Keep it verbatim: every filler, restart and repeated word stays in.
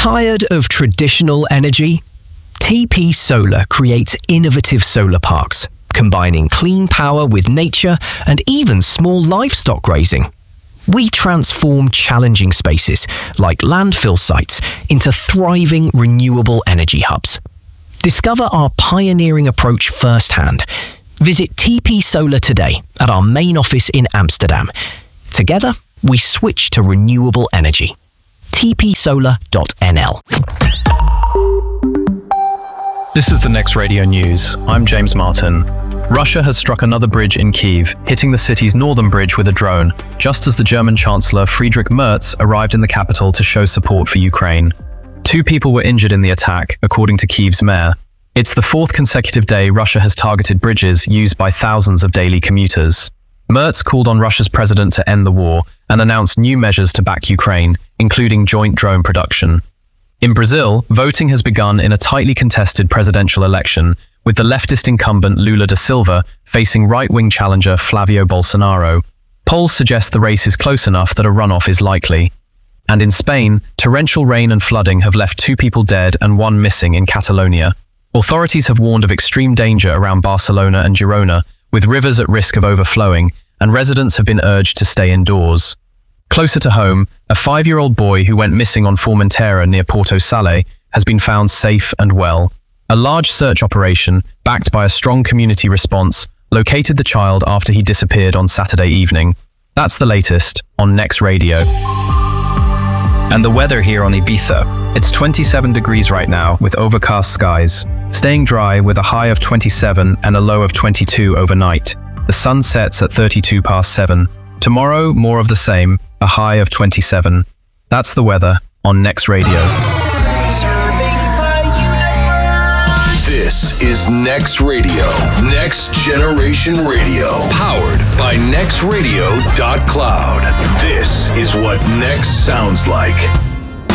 Tired of traditional energy? T P Solar creates innovative solar parks, combining clean power with nature and even small livestock grazing. We transform challenging spaces, like landfill sites, into thriving renewable energy hubs. Discover our pioneering approach firsthand. Visit T P Solar today at our main office in Amsterdam. Together, we switch to renewable energy. t p solar dot n l. This is the Next Radio News. I'm James Martin. Russia has struck another bridge in Kyiv, hitting the city's northern bridge with a drone, just as the German Chancellor Friedrich Merz arrived in the capital to show support for Ukraine. Two people were injured in the attack, according to Kyiv's mayor. It's the fourth consecutive day Russia has targeted bridges used by thousands of daily commuters. Merz called on Russia's president to end the war and announced new measures to back Ukraine, including joint drone production. In Brazil, voting has begun in a tightly contested presidential election, with the leftist incumbent Lula da Silva facing right-wing challenger Flavio Bolsonaro. Polls suggest the race is close enough that a runoff is likely. And in Spain, torrential rain and flooding have left two people dead and one missing in Catalonia. Authorities have warned of extreme danger around Barcelona and Girona, with rivers at risk of overflowing, and residents have been urged to stay indoors. Closer to home, a five-year-old boy who went missing on Formentera near Porto Sale has been found safe and well. A large search operation, backed by a strong community response, located the child after he disappeared on Saturday evening. That's the latest on Next Radio. And the weather here on Ibiza. It's twenty-seven degrees right now with overcast skies. Staying dry with a high of twenty-seven and a low of twenty-two overnight. The sun sets at thirty-two past seven. Tomorrow, more of the same, a high of twenty-seven. That's the weather on Next Radio. This is Next Radio, Next Generation Radio, powered by next radio dot cloud. This is what Next sounds like.